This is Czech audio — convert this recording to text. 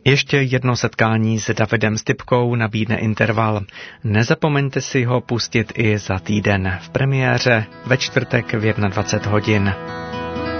Ještě jedno setkání s Davidem Stypkou nabídne Interval. Nezapomeňte si ho pustit i za týden v premiéře ve čtvrtek v 21 hodin.